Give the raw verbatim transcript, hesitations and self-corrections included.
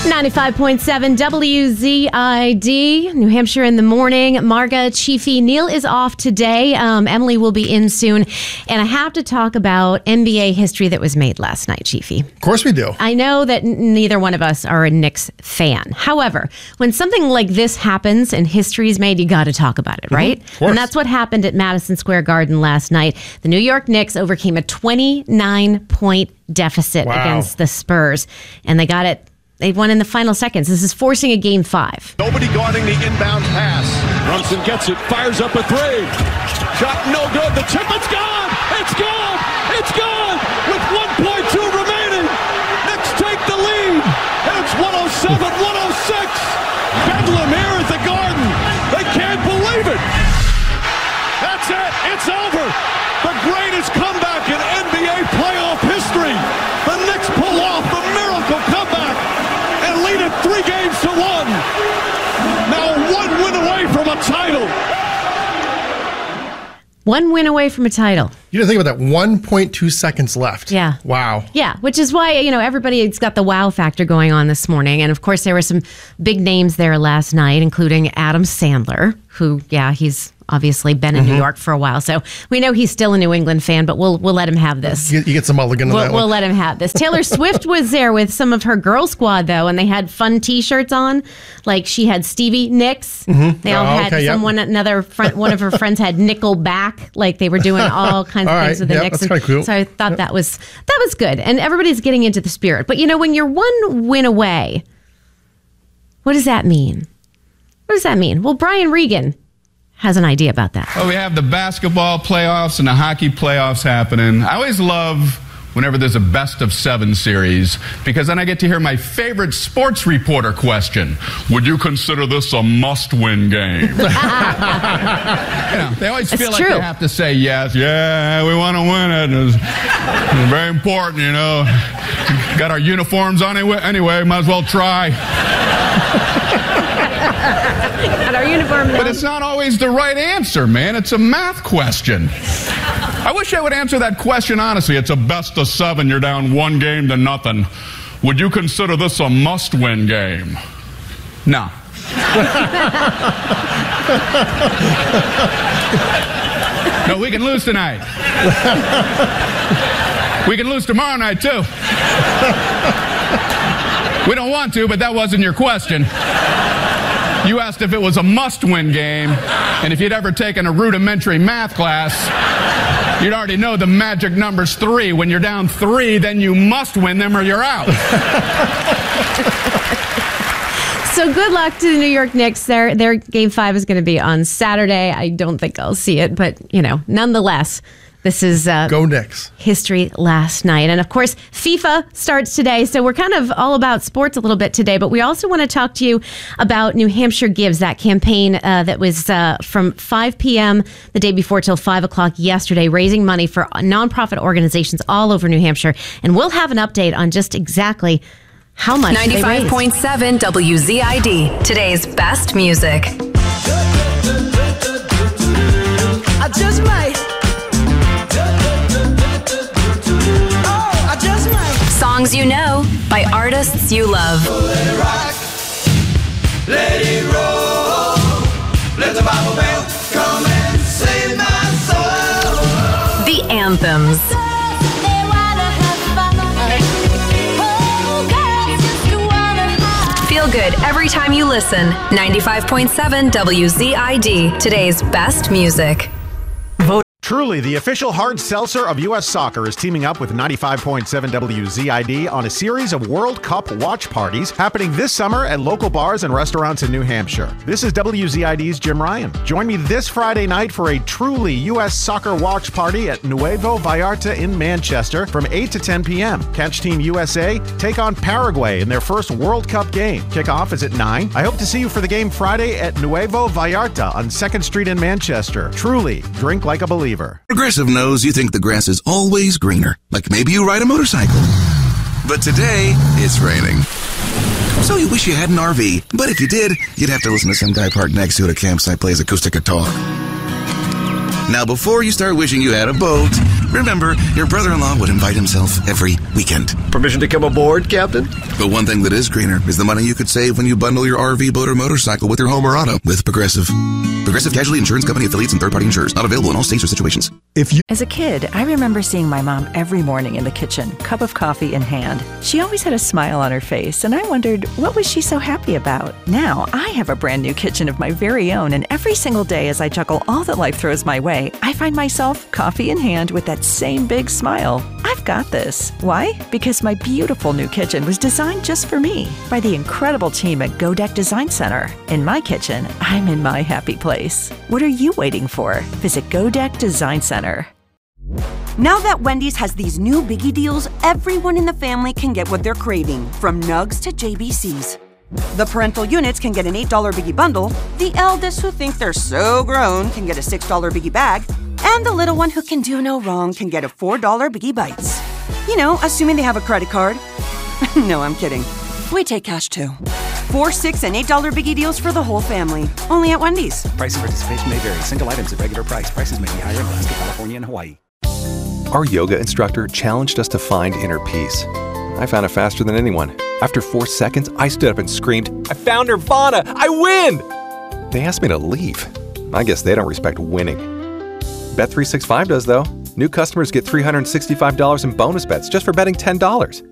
ninety-five point seven W Z I D, New Hampshire in the morning. Marga, Chiefy, Neil is off today. Um, Emily will be in soon. And I have to talk about N B A history that was made last night, Chiefy. Of course we do. I know that n- neither one of us are a Knicks fan. However, when something like this happens and history is made, you got to talk about it, right? Mm-hmm, of course. And that's what happened at Madison Square Garden last night. The New York Knicks overcame a twenty-nine point deficit Wow. against the Spurs. And they got it. They won in the final seconds. This is forcing a game five. Nobody guarding the inbound pass. Brunson gets it, fires up a three. Shot no good. The tip, it's gone. It's gone. It's gone. With one point two remaining. Knicks take the lead. And it's one oh seven one oh six. Bedlam here at the Garden. They can't believe it. That's it. It's over. The greatest comeback in N B A playoff history. The Knicks pull off the miracle comeback and lead it three games to one. Now one win away from a title. One win away from a title. You didn't think about that. one point two seconds left. Yeah. Wow. Yeah, which is why, you know, everybody's got the wow factor going on this morning. And of course, there were some big names there last night, including Adam Sandler, who, yeah, he's obviously been in mm-hmm. New York for a while. So we know he's still a New England fan, but we'll we'll let him have this. You, you get some mulligan on we'll, that we'll one. let him have this. Taylor Swift was there with some of her girl squad, though, and they had fun T-shirts on. Like she had Stevie Nicks. Mm-hmm. They all oh, had okay, someone, yep. another friend, one of her friends had Nickelback. Like they were doing all kinds all of right, things with the yep, Knicks. That's kind of cool. So I thought yep. that was that was good, and everybody's getting into the spirit. But you know, when you're one win away, what does that mean? What does that mean? Well, Brian Regan has an idea about that. Well, we have the basketball playoffs and the hockey playoffs happening. I always love whenever there's a best of seven series, because then I get to hear my favorite sports reporter question. Would you consider this a must-win game? you know, they always it's feel true. like they have to say yes. Yeah, we want to win it. It's, it's very important, you know. Got our uniforms on anyway, anyway might as well try. Got our uniform But it's not always the right answer, man. It's a math question. I wish I would answer that question honestly. It's a best of seven. You're down one game to nothing. Would you consider this a must-win game? No. No, we can lose tonight. We can lose tomorrow night, too. We don't want to, but that wasn't your question. You asked if it was a must-win game, and if you'd ever taken a rudimentary math class, you'd already know the magic number's three. When you're down three, then you must win them or you're out. So good luck to the New York Knicks. Their, their game five is going to be on Saturday. I don't think I'll see it, but, you know, nonetheless, this is uh, Go Knicks. history last night. And of course, FIFA starts today. So we're kind of all about sports a little bit today, but we also want to talk to you about New Hampshire Gives, that campaign uh, that was uh, from five p.m. the day before till five o'clock yesterday, raising money for nonprofit organizations all over New Hampshire. And we'll have an update on just exactly how much they raised. ninety-five point seven W Z I D, today's best music. I just might. Songs you know by artists you love. Let it rock, let it roll. Let the Bible bell come and save my soul. The anthems. Feel good every time you listen. ninety-five point seven W Z I D, today's best music. Truly, the official hard seltzer of U S Soccer is teaming up with ninety-five point seven W Z I D on a series of World Cup watch parties happening this summer at local bars and restaurants in New Hampshire. This is W Z I D's Jim Ryan. Join me this Friday night for a truly U S Soccer watch party at Nuevo Vallarta in Manchester from eight to ten p.m. Catch Team U S A take on Paraguay in their first World Cup game. Kickoff is at nine. I hope to see you for the game Friday at Nuevo Vallarta on second Street in Manchester. Truly, drink like a believer. Progressive knows you think the grass is always greener, like maybe you ride a motorcycle. But today, it's raining. So you wish you had an R V, but if you did, you'd have to listen to some guy parked next to you at a campsite plays acoustic guitar. Now, before you start wishing you had a boat, Remember, your brother-in-law would invite himself every weekend. Permission to come aboard, Captain? But one thing that is greener is the money you could save when you bundle your R V, boat, or motorcycle with your home or auto with Progressive. Progressive Casualty Insurance Company affiliates and third-party insurers. Not available in all states or situations. If you As a kid, I remember seeing my mom every morning in the kitchen, cup of coffee in hand. She always had a smile on her face, and I wondered, what was she so happy about? Now, I have a brand new kitchen of my very own, and every single day as I juggle all that life throws my way, I find myself coffee in hand with that same big smile. I've got this. Why? Because my beautiful new kitchen was designed just for me by the incredible team at Godek Design Center. In my kitchen, I'm in my happy place. What are you waiting for? Visit Godek Design Center. Now that Wendy's has these new biggie deals, everyone in the family can get what they're craving, from nugs to J B Cs. The parental units can get an eight dollar biggie bundle, the eldest who think they're so grown can get a six dollar biggie bag, and the little one who can do no wrong can get a four dollar biggie bites. You know, assuming they have a credit card. No, I'm kidding. We take cash too. Four, six, and eight dollar biggie deals for the whole family. Only at Wendy's. Price and participation may vary. Single items at regular price. Prices may be higher in Alaska, California, and Hawaii. Our yoga instructor challenged us to find inner peace. I found it faster than anyone. After four seconds, I stood up and screamed, "I found Nirvana! I win!" They asked me to leave. I guess they don't respect winning. Bet three sixty-five does, though. New customers get three hundred sixty-five dollars in bonus bets just for betting ten dollars.